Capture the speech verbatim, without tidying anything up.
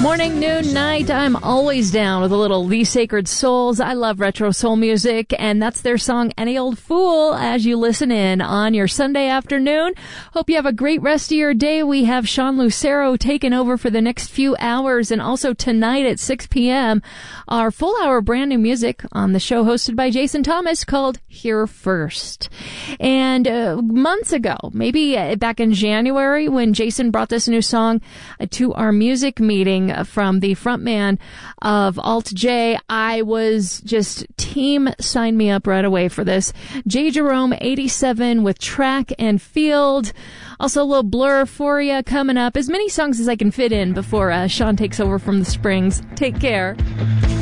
Morning, noon, night, I'm always down with a little The Sacred Souls. I love retro soul music, and that's their song, Any Old Fool, as you listen in on your Sunday afternoon. Hope you have a great rest of your day. We have Sean Lucero taking over for the next few hours, and also tonight at six p.m., our full hour brand new music on the show hosted by Jason Thomas called Here First. And uh, months ago, maybe uh, back in January, when Jason brought this new song uh, to our music meeting, from the frontman of Alt J, I was just team sign me up right away for this. J. Jerome eighty-seven with Track and Field. Also a little Blur for you coming up. As many songs as I can fit in before uh, Sean takes over from the Springs. Take care.